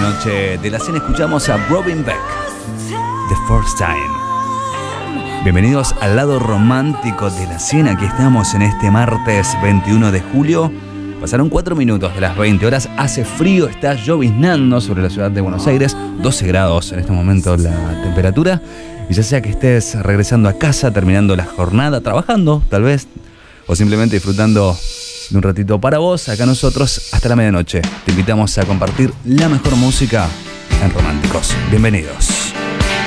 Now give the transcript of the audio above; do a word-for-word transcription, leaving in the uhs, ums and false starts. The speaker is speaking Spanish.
noche de la cena escuchamos a Robin Beck, The First Time. Bienvenidos al lado romántico de la cena. Aquí estamos en este martes veintiuno de julio. Pasaron cuatro minutos de las veinte horas. Hace frío, está lloviznando sobre la ciudad de Buenos Aires. doce grados en este momento la temperatura. Y ya sea que estés regresando a casa, terminando la jornada, trabajando tal vez, o simplemente disfrutando de un ratito para vos, acá nosotros hasta la medianoche te invitamos a compartir la mejor música en Románticos. Bienvenidos.